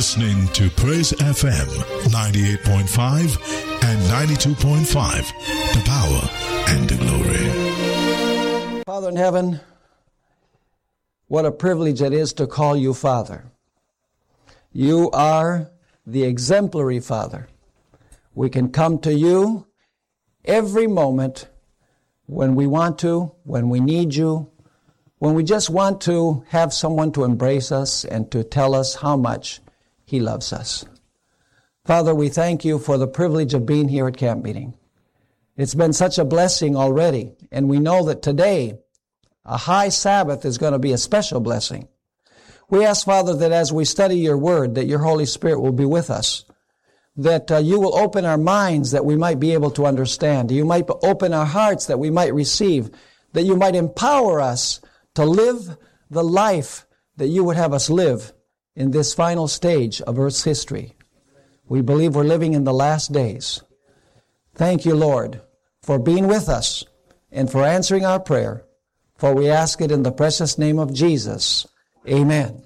listening to Praise FM 98.5 and 92.5, the power and the glory. Father in heaven, what a privilege it is to call you Father. You are the exemplary Father. We can come to you every moment when we want to, when we need you, when we just want to have someone to embrace us and to tell us how much He loves us. Father, we thank you for the privilege of being here at camp meeting. It's been such a blessing already, and we know that today, a high Sabbath is going to be a special blessing. We ask, Father, that as we study your word, that your Holy Spirit will be with us, that you will open our minds that we might be able to understand. You might open our hearts that we might receive, that you might empower us to live the life that you would have us live in this final stage of Earth's history. We believe we're living in the last days. Thank you, Lord, for being with us and for answering our prayer, for we ask it in the precious name of Jesus. Amen.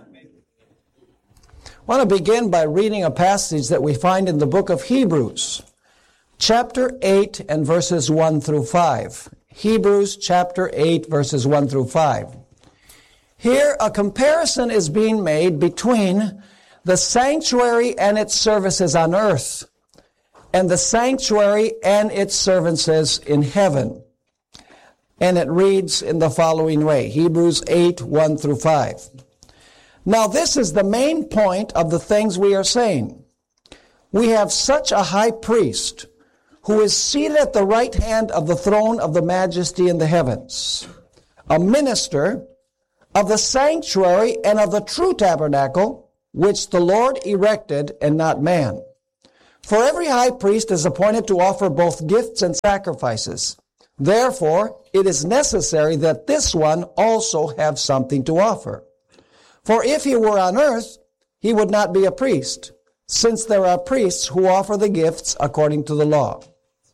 I want to begin by reading a passage that we find in the book of Hebrews, chapter 8 and verses 1 through 5. Hebrews chapter 8, verses 1 through 5. Here, a comparison is being made between the sanctuary and its services on earth and the sanctuary and its services in heaven. And it reads in the following way, Hebrews 8, 1 through 5. Now this is the main point of the things we are saying. We have such a high priest who is seated at the right hand of the throne of the majesty in the heavens, a minister of the sanctuary and of the true tabernacle, which the Lord erected and not man. For every high priest is appointed to offer both gifts and sacrifices. Therefore, it is necessary that this one also have something to offer. For if he were on earth, he would not be a priest, since there are priests who offer the gifts according to the law,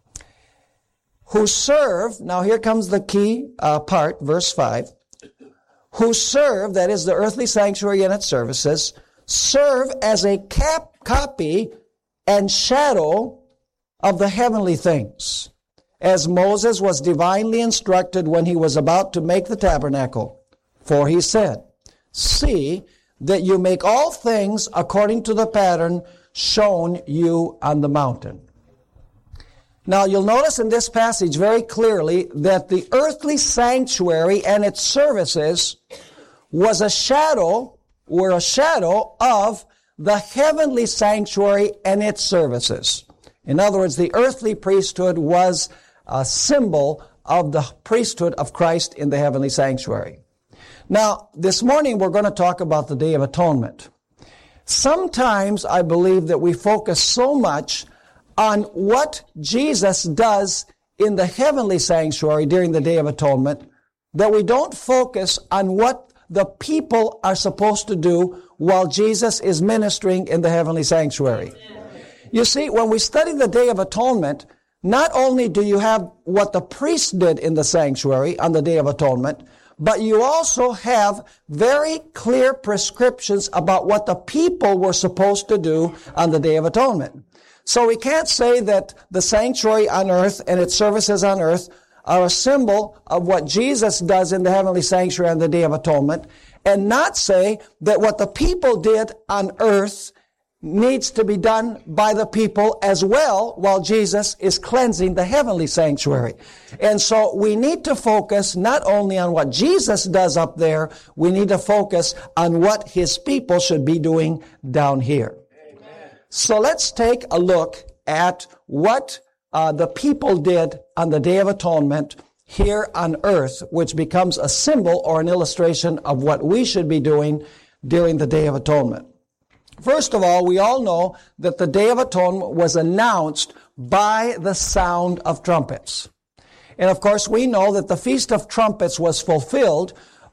who serve, now here comes the key part, verse 5, who serve, that is the earthly sanctuary and its services, serve as a copy and shadow of the heavenly things, as Moses was divinely instructed when he was about to make the tabernacle. For he said, see that you make all things according to the pattern shown you on the mountain. Now you'll notice in this passage very clearly that the earthly sanctuary and its services was a shadow of the heavenly sanctuary and its services. In other words, the earthly priesthood was a symbol of the priesthood of Christ in the heavenly sanctuary. Now, this morning we're going to talk about the Day of Atonement. Sometimes I believe that we focus so much on what Jesus does in the heavenly sanctuary during the Day of Atonement that we don't focus on what the people are supposed to do while Jesus is ministering in the heavenly sanctuary. You see, when we study the Day of Atonement, not only do you have what the priest did in the sanctuary on the Day of Atonement, but you also have very clear prescriptions about what the people were supposed to do on the Day of Atonement. So we can't say that the sanctuary on earth and its services on earth are a symbol of what Jesus does in the heavenly sanctuary on the Day of Atonement, and not say that what the people did on earth needs to be done by the people as well while Jesus is cleansing the heavenly sanctuary. And so we need to focus not only on what Jesus does up there, we need to focus on what His people should be doing down here. Amen. So let's take a look at what the people did on the Day of Atonement here on earth, which becomes a symbol or an illustration of what we should be doing during the Day of Atonement. First of all, we all know that the Day of Atonement was announced by the sound of trumpets. And of course, we know that the Feast of Trumpets was fulfilled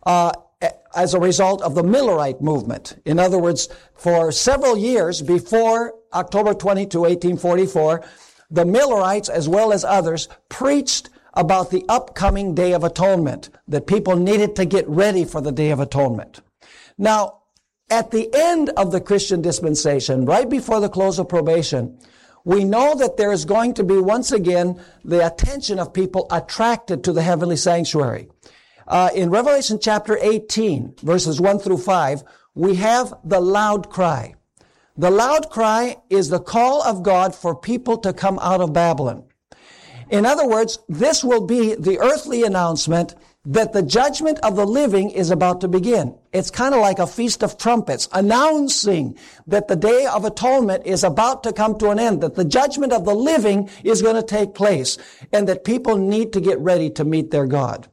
as a result of the Millerite movement. In other words, for several years before October 22, 1844, the Millerites, as well as others, preached about the upcoming Day of Atonement, that people needed to get ready for the Day of Atonement. Now, at the end of the Christian dispensation, right before the close of probation, we know that there is going to be once again the attention of people attracted to the heavenly sanctuary. In Revelation chapter 18, verses 1 through 5, we have the loud cry. The loud cry is the call of God for people to come out of Babylon. In other words, this will be the earthly announcement that the judgment of the living is about to begin. It's kind of like a feast of trumpets, announcing that the Day of Atonement is about to come to an end, that the judgment of the living is going to take place, and that people need to get ready to meet their God.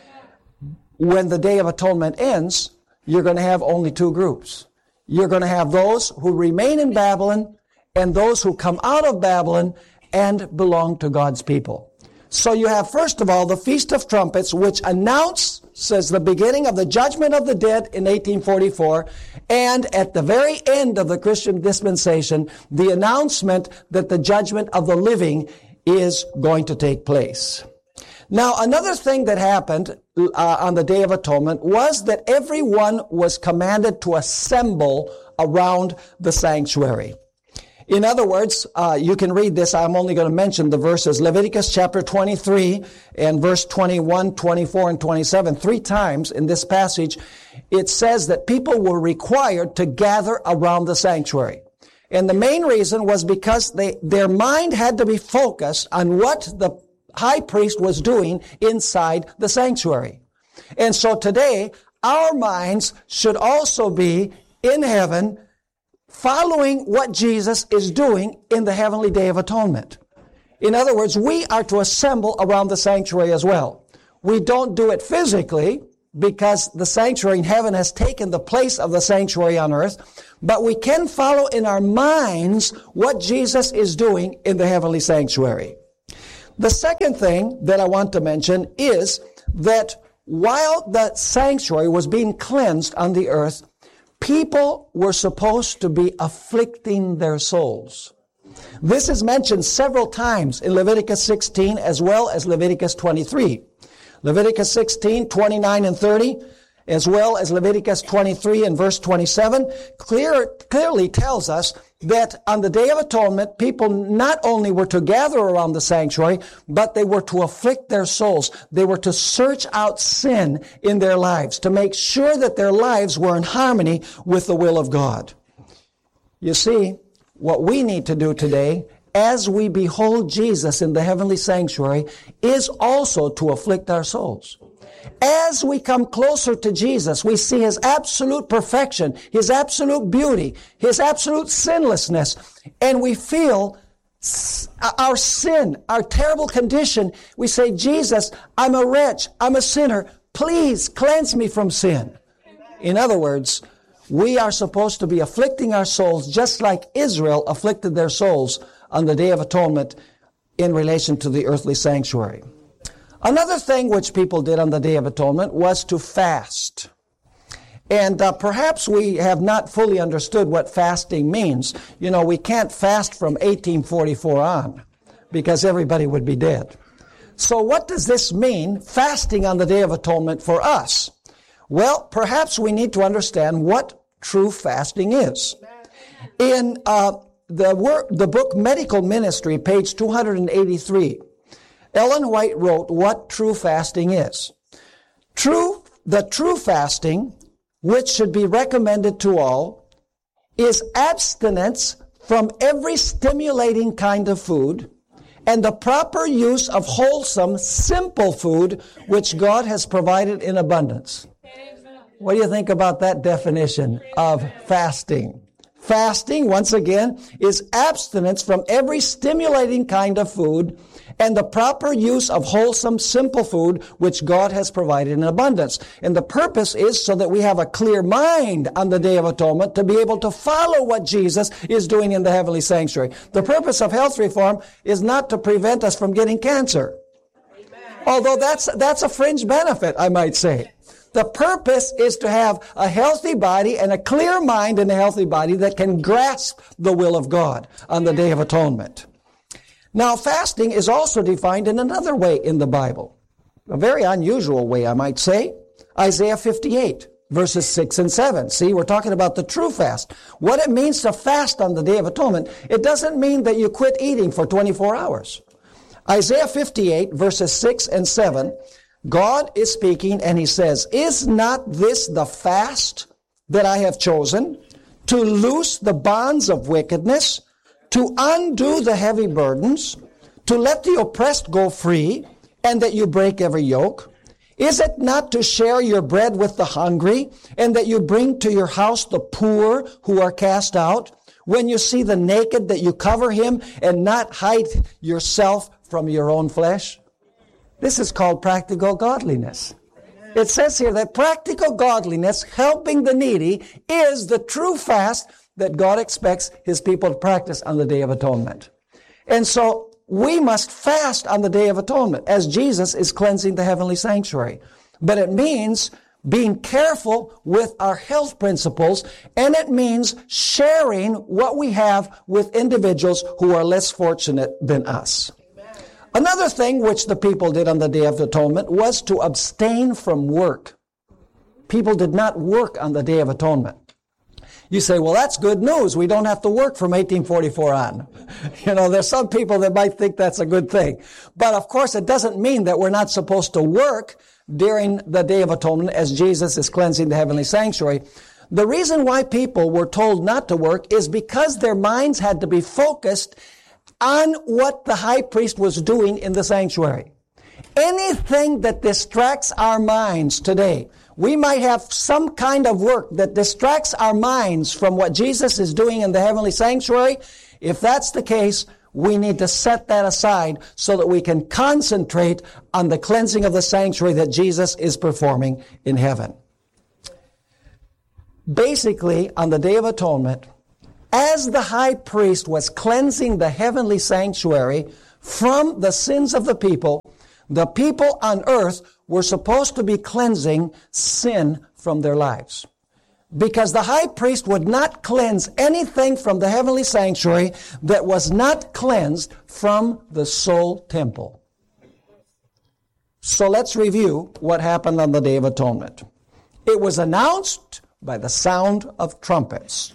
When the Day of Atonement ends, you're going to have only two groups. You're going to have those who remain in Babylon and those who come out of Babylon and belong to God's people. So you have, first of all, the Feast of Trumpets, which announces the beginning of the judgment of the dead in 1844, and at the very end of the Christian dispensation, the announcement that the judgment of the living is going to take place. Now, another thing that happened on the Day of Atonement was that everyone was commanded to assemble around the sanctuary. In other words, you can read this. I'm only going to mention the verses. Leviticus chapter 23 and verse 21, 24, and 27. 3 times in this passage, it says that people were required to gather around the sanctuary. And the main reason was because their mind had to be focused on what the high priest was doing inside the sanctuary. And so today, our minds should also be in heaven, following what Jesus is doing in the heavenly Day of Atonement. In other words, we are to assemble around the sanctuary as well. We don't do it physically because the sanctuary in heaven has taken the place of the sanctuary on earth, but we can follow in our minds what Jesus is doing in the heavenly sanctuary. The second thing that I want to mention is that while the sanctuary was being cleansed on the earth, people were supposed to be afflicting their souls. This is mentioned several times in Leviticus 16 as well as Leviticus 23. Leviticus 16, 29 and 30, as well as Leviticus 23 and verse 27, clearly tells us that on the Day of Atonement, people not only were to gather around the sanctuary, but they were to afflict their souls. They were to search out sin in their lives, to make sure that their lives were in harmony with the will of God. You see, what we need to do today, as we behold Jesus in the heavenly sanctuary, is also to afflict our souls. As we come closer to Jesus, we see His absolute perfection, His absolute beauty, His absolute sinlessness, and we feel our sin, our terrible condition. We say, Jesus, I'm a wretch, I'm a sinner, please cleanse me from sin. In other words, we are supposed to be afflicting our souls just like Israel afflicted their souls on the Day of Atonement in relation to the earthly sanctuary. Another thing which people did on the Day of Atonement was to fast. And perhaps we have not fully understood what fasting means. You know, we can't fast from 1844 on because everybody would be dead. So what does this mean, fasting on the Day of Atonement for us? Well, perhaps we need to understand what true fasting is. In the book Medical Ministry, page 283, Ellen White wrote what true fasting is. The true fasting, which should be recommended to all, is abstinence from every stimulating kind of food and the proper use of wholesome, simple food which God has provided in abundance. What do you think about that definition of fasting? Fasting, once again, is abstinence from every stimulating kind of food and the proper use of wholesome, simple food which God has provided in abundance. And the purpose is so that we have a clear mind on the Day of Atonement to be able to follow what Jesus is doing in the heavenly sanctuary. The purpose of health reform is not to prevent us from getting cancer. Although that's a fringe benefit, I might say. The purpose is to have a healthy body and a clear mind in a healthy body that can grasp the will of God on the Day of Atonement. Now, fasting is also defined in another way in the Bible. A very unusual way, I might say. Isaiah 58, verses 6 and 7. See, we're talking about the true fast. What it means to fast on the Day of Atonement, it doesn't mean that you quit eating for 24 hours. Isaiah 58, verses 6 and 7, God is speaking and He says, "Is not this the fast that I have chosen, to loose the bonds of wickedness, to undo the heavy burdens, to let the oppressed go free, and that you break every yoke? Is it not to share your bread with the hungry, and that you bring to your house the poor who are cast out? When you see the naked, that you cover him, and not hide yourself from your own flesh?" This is called practical godliness. It says here that practical godliness, helping the needy, is the true fast that God expects His people to practice on the Day of Atonement. And so we must fast on the Day of Atonement as Jesus is cleansing the heavenly sanctuary. But it means being careful with our health principles, and it means sharing what we have with individuals who are less fortunate than us. Another thing which the people did on the Day of Atonement was to abstain from work. People did not work on the Day of Atonement. You say, well, that's good news. We don't have to work from 1844 on. There's some people that might think that's a good thing. But of course, it doesn't mean that we're not supposed to work during the Day of Atonement as Jesus is cleansing the heavenly sanctuary. The reason why people were told not to work is because their minds had to be focused on what the high priest was doing in the sanctuary. Anything that distracts our minds today, we might have some kind of work that distracts our minds from what Jesus is doing in the heavenly sanctuary. If that's the case, we need to set that aside so that we can concentrate on the cleansing of the sanctuary that Jesus is performing in heaven. Basically, on the Day of Atonement, as the high priest was cleansing the heavenly sanctuary from the sins of the people on earth were supposed to be cleansing sin from their lives. Because the high priest would not cleanse anything from the heavenly sanctuary that was not cleansed from the soul temple. So let's review what happened on the Day of Atonement. It was announced by the sound of trumpets.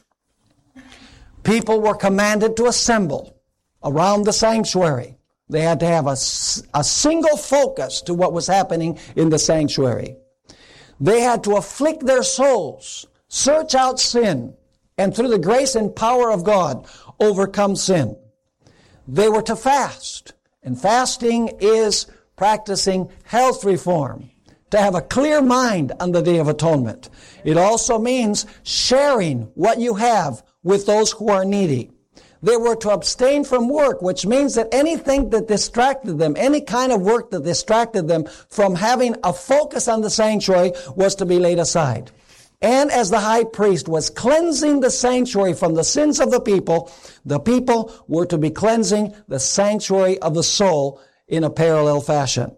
People were commanded to assemble around the sanctuary. They had to have a single focus to what was happening in the sanctuary. They had to afflict their souls, search out sin, and through the grace and power of God, overcome sin. They were to fast, and fasting is practicing health reform, to have a clear mind on the Day of Atonement. It also means sharing what you have with those who are needy. They were to abstain from work, which means that anything that distracted them, any kind of work that distracted them from having a focus on the sanctuary was to be laid aside. And as the high priest was cleansing the sanctuary from the sins of the people were to be cleansing the sanctuary of the soul in a parallel fashion.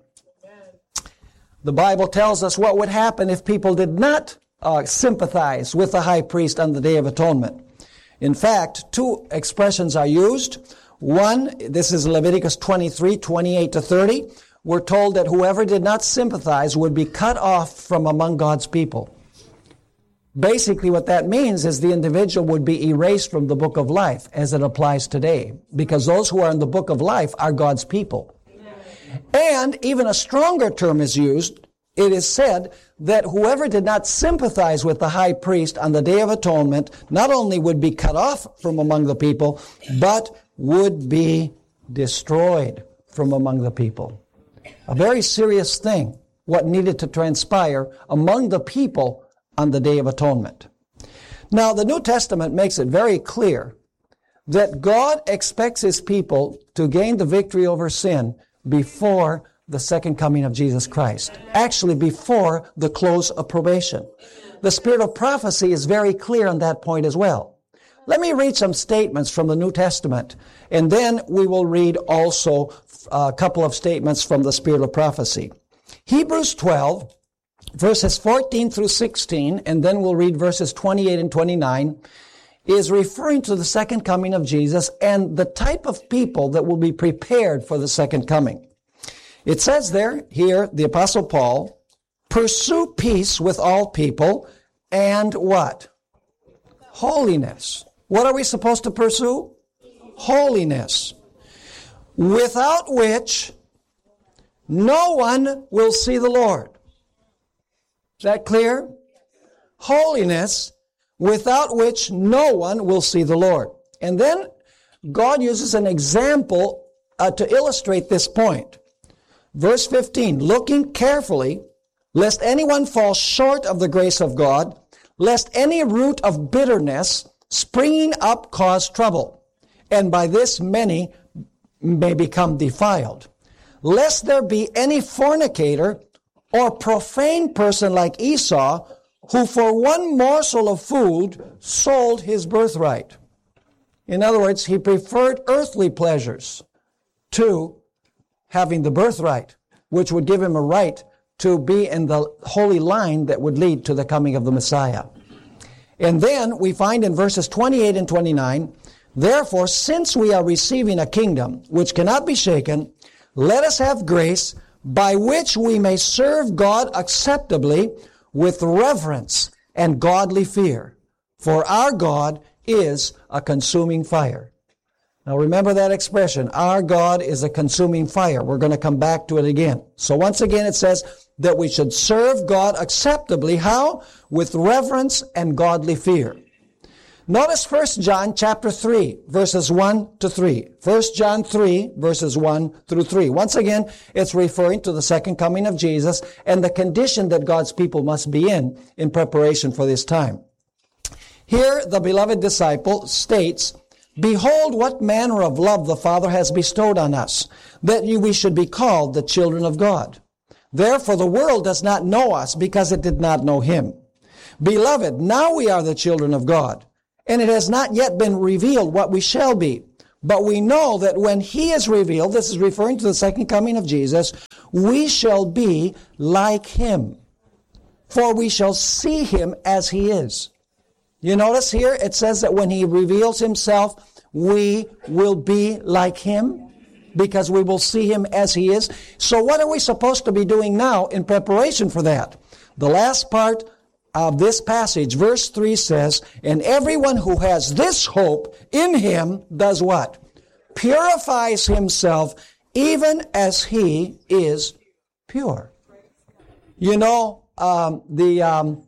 The Bible tells us what would happen if people did not sympathize with the high priest on the Day of Atonement. In fact, two expressions are used. One, this is Leviticus 23, 28 to 30. We're told that whoever did not sympathize would be cut off from among God's people. Basically, what that means is the individual would be erased from the book of life as it applies today, because those who are in the book of life are God's people. And even a stronger term is used. It is said that whoever did not sympathize with the high priest on the Day of Atonement not only would be cut off from among the people, but would be destroyed from among the people. A very serious thing, what needed to transpire among the people on the Day of Atonement. Now, the New Testament makes it very clear that God expects His people to gain the victory over sin before the second coming of Jesus Christ. Actually, before the close of probation. The spirit of prophecy is very clear on that point as well. Let me read some statements from the New Testament, and then we will read also a couple of statements from the spirit of prophecy. Hebrews 12, verses 14 through 16, and then we'll read verses 28 and 29, is referring to the second coming of Jesus and the type of people that will be prepared for the second coming. It says here, the Apostle Paul, "Pursue peace with all people and what? Holiness. What are we supposed to pursue? Holiness. Without which no one will see the Lord. Is that clear? Holiness, without which no one will see the Lord. And then God uses an example to illustrate this point. Verse 15, looking carefully, lest anyone fall short of the grace of God, lest any root of bitterness springing up cause trouble, and by this many may become defiled. Lest there be any fornicator or profane person like Esau, who for one morsel of food sold his birthright. In other words, he preferred earthly pleasures to having the birthright, which would give him a right to be in the holy line that would lead to the coming of the Messiah. And then we find in verses 28 and 29, therefore, since we are receiving a kingdom which cannot be shaken, let us have grace by which we may serve God acceptably with reverence and godly fear. For our God is a consuming fire. Now remember that expression, our God is a consuming fire. We're going to come back to it again. So once again it says that we should serve God acceptably. How? With reverence and godly fear. Notice 1 John chapter 3, verses 1 to 3. 1 John 3, verses 1 through 3. Once again, it's referring to the second coming of Jesus and the condition that God's people must be in preparation for this time. Here, the beloved disciple states, behold what manner of love the Father has bestowed on us, that we should be called the children of God. Therefore the world does not know us because it did not know Him. Beloved, now we are the children of God, and it has not yet been revealed what we shall be. But we know that when He is revealed, this is referring to the second coming of Jesus, we shall be like Him, for we shall see Him as He is. You notice here it says that when He reveals Himself, we will be like Him because we will see Him as He is. So what are we supposed to be doing now in preparation for that? The last part of this passage, verse 3 says, and everyone who has this hope in Him does what? Purifies himself even as He is pure. You know, the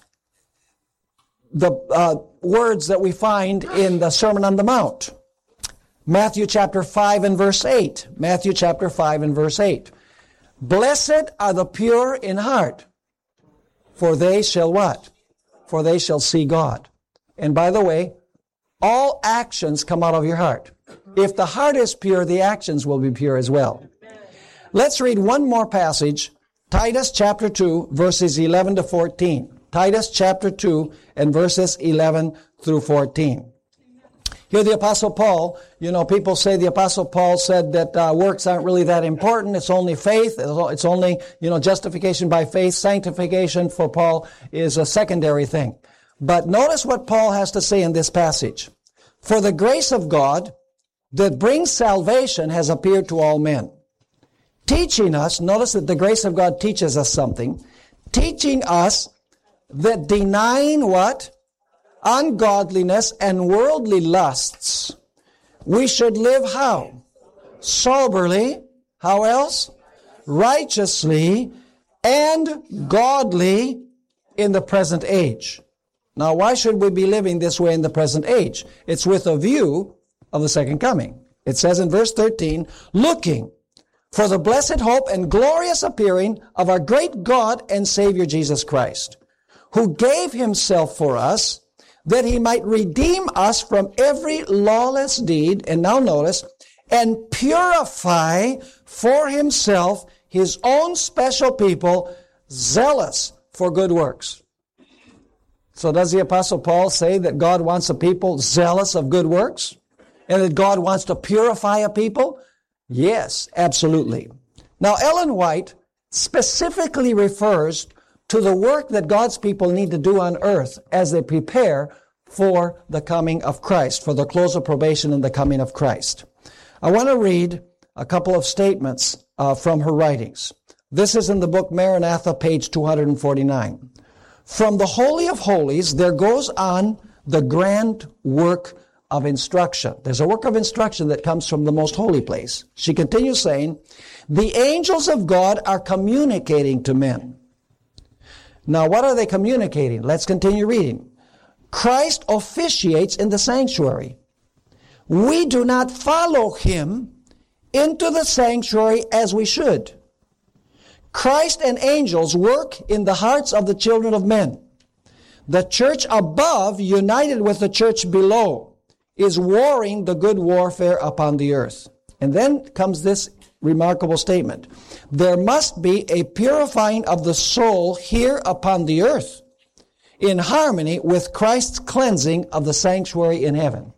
words that we find in the Sermon on the Mount. Matthew chapter 5 and verse 8. Matthew chapter 5 and verse 8. Blessed are the pure in heart, for they shall what? For they shall see God. And by the way, all actions come out of your heart. If the heart is pure, the actions will be pure as well. Let's read one more passage, Titus chapter 2, verses 11 to 14. Titus chapter 2 and verses 11 through 14. Here the Apostle Paul, people say the Apostle Paul said that works aren't really that important. It's only faith. It's only, justification by faith. Sanctification for Paul is a secondary thing. But notice what Paul has to say in this passage. For the grace of God that brings salvation has appeared to all men, teaching us, notice that the grace of God teaches us something, teaching us that denying what? Ungodliness and worldly lusts, we should live how? Soberly. How else? Righteously and godly in the present age. Now, why should we be living this way in the present age? It's with a view of the second coming. It says in verse 13, looking for the blessed hope and glorious appearing of our great God and Savior Jesus Christ, who gave Himself for us, that He might redeem us from every lawless deed, and now notice, and purify for Himself His own special people, zealous for good works. So does the Apostle Paul say that God wants a people zealous of good works? And that God wants to purify a people? Yes, absolutely. Now Ellen White specifically refers to the work that God's people need to do on earth as they prepare for the coming of Christ, for the close of probation and the coming of Christ. I want to read a couple of statements from her writings. This is in the book Maranatha, page 249. From the Holy of Holies, there goes on the grand work of instruction. There's a work of instruction that comes from the most holy place. She continues saying, the angels of God are communicating to men. Now, what are they communicating? Let's continue reading. Christ officiates in the sanctuary. We do not follow him into the sanctuary as we should. Christ and angels work in the hearts of the children of men. The church above, united with the church below, is warring the good warfare upon the earth. And then comes this remarkable statement. There must be a purifying of the soul here upon the earth, in harmony with Christ's cleansing of the sanctuary in heaven.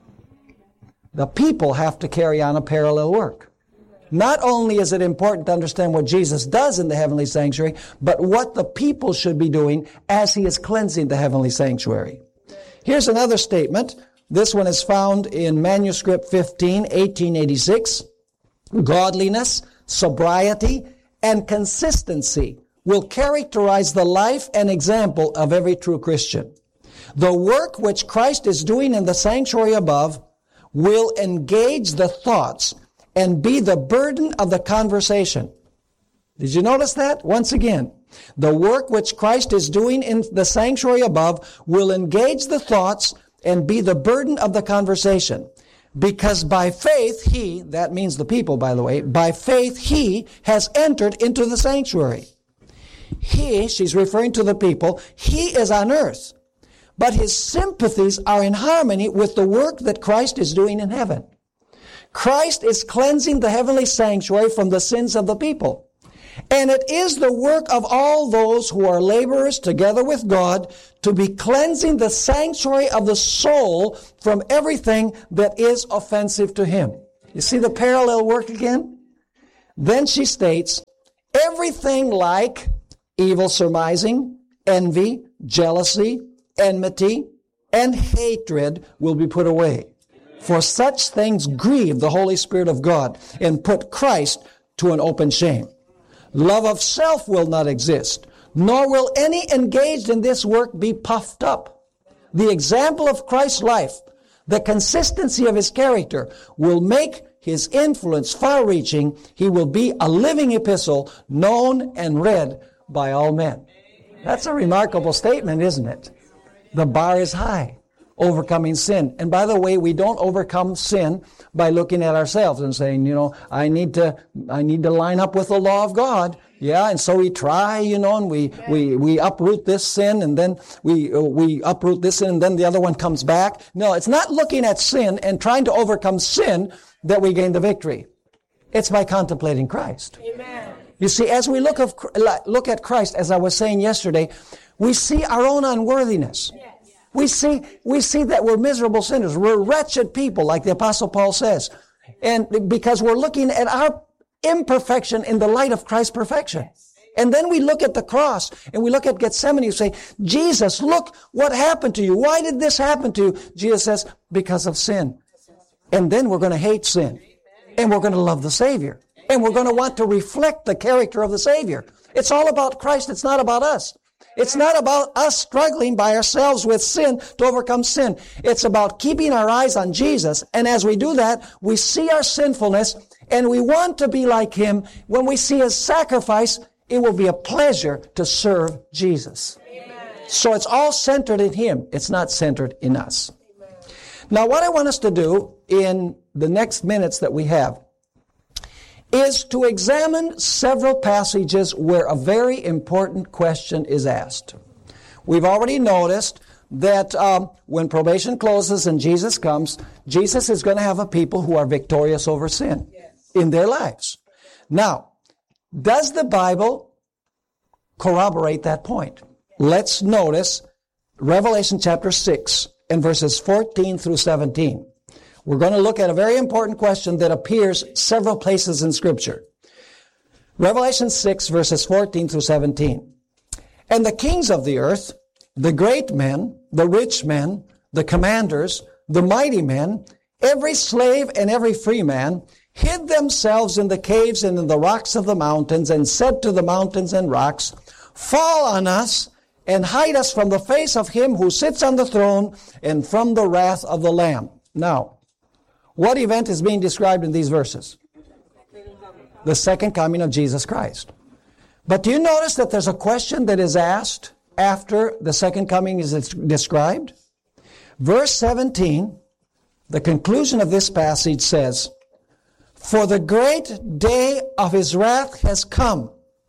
The people have to carry on a parallel work. Not only is it important to understand what Jesus does in the heavenly sanctuary, but what the people should be doing as he is cleansing the heavenly sanctuary. Here's another statement. This one is found in manuscript 15, 1886. Godliness, sobriety, and consistency will characterize the life and example of every true Christian. The work which Christ is doing in the sanctuary above will engage the thoughts and be the burden of the conversation. Did you notice that? Once again, the work which Christ is doing in the sanctuary above will engage the thoughts and be the burden of the conversation. Because by faith he, that means the people, by the way, by faith he has entered into the sanctuary. He, she's referring to the people, he is on earth, but his sympathies are in harmony with the work that Christ is doing in heaven. Christ is cleansing the heavenly sanctuary from the sins of the people. And it is the work of all those who are laborers together with God to be cleansing the sanctuary of the soul from everything that is offensive to him. You see the parallel work again? Then she states, everything like evil surmising, envy, jealousy, enmity, and hatred will be put away. For such things grieve the Holy Spirit of God and put Christ to an open shame. Love of self will not exist, nor will any engaged in this work be puffed up. The example of Christ's life, the consistency of his character, will make his influence far-reaching. He will be a living epistle, known and read by all men. That's a remarkable statement, isn't it? The bar is high. Overcoming sin. And by the way, we don't overcome sin by looking at ourselves and saying, I need to line up with the law of God. Yeah, and so we try, and we uproot this sin, and then we uproot this sin, and then the other one comes back. No, it's not looking at sin and trying to overcome sin that we gain the victory. It's by contemplating Christ. Amen. You see, as we look at Christ, as I was saying yesterday, we see our own unworthiness. We see that we're miserable sinners. We're wretched people, like the Apostle Paul says. And because we're looking at our imperfection in the light of Christ's perfection. And then we look at the cross and we look at Gethsemane and say, Jesus, look what happened to you. Why did this happen to you? Jesus says, because of sin. And then we're going to hate sin. And we're going to love the Savior. And we're going to want to reflect the character of the Savior. It's all about Christ. It's not about us. It's not about us struggling by ourselves with sin to overcome sin. It's about keeping our eyes on Jesus. And as we do that, we see our sinfulness and we want to be like him. When we see his sacrifice, it will be a pleasure to serve Jesus. Amen. So it's all centered in him. It's not centered in us. Amen. Now, what I want us to do in the next minutes that we have is to examine several passages where a very important question is asked. We've already noticed that when probation closes and Jesus comes, Jesus is going to have a people who are victorious over sin in their lives. Now, does the Bible corroborate that point? Let's notice Revelation chapter 6 and verses 14 through 17. We're going to look at a very important question that appears several places in Scripture. Revelation 6, verses 14 through 17. And the kings of the earth, the great men, the rich men, the commanders, the mighty men, every slave and every free man, hid themselves in the caves and in the rocks of the mountains, and said to the mountains and rocks, fall on us and hide us from the face of him who sits on the throne and from the wrath of the Lamb. Now, what event is being described in these verses? The second coming of Jesus Christ. But do you notice that there's a question that is asked after the second coming is described? Verse 17, the conclusion of this passage says, "For the great day of his wrath has come,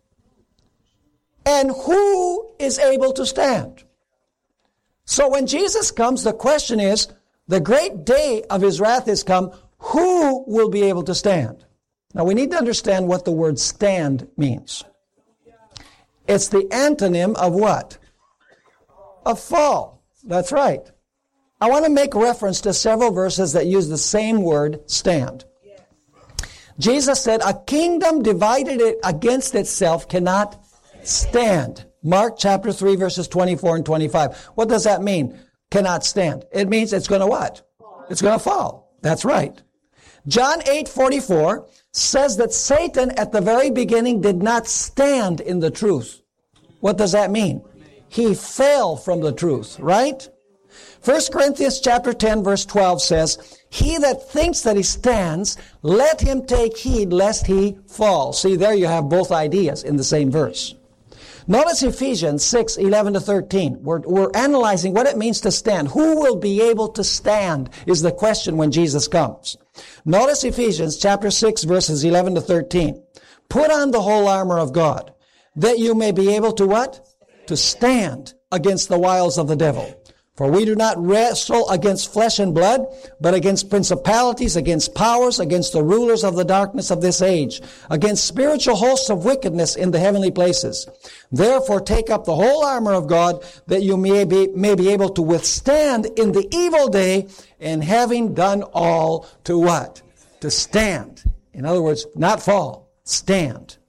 and who is able to stand?" So when Jesus comes, the question is, the great day of his wrath has come, who will be able to stand? Now we need to understand what the word stand means. It's the antonym of what? Of fall. That's right. I want to make reference to several verses that use the same word, stand. Jesus said, "A kingdom divided against itself cannot stand." Mark chapter 3, verses 24 and 25. What does that mean? Cannot stand. It means it's going to what? It's going to fall. That's right. John 8:44 says that Satan at the very beginning did not stand in the truth. What does that mean? He fell from the truth, right? 1 Corinthians chapter 10 verse 12 says, "He that thinks that he stands, let him take heed lest he fall." See, there you have both ideas in the same verse. Notice Ephesians 6, 11 to 13. We're analyzing what it means to stand. Who will be able to stand is the question when Jesus comes. Notice Ephesians chapter 6, verses 11 to 13. "Put on the whole armor of God, that you may be able to what? To stand against the wiles of the devil. For we do not wrestle against flesh and blood, but against principalities, against powers, against the rulers of the darkness of this age, against spiritual hosts of wickedness in the heavenly places. Therefore take up the whole armor of God, that you may be able to withstand in the evil day, and having done all, to what? To stand." In other words, not fall, stand.